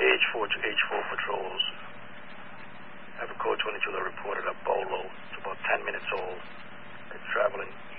H4 to H4 patrols. I have a code 22 that reported a bolo. It's about 10 minutes old. It's traveling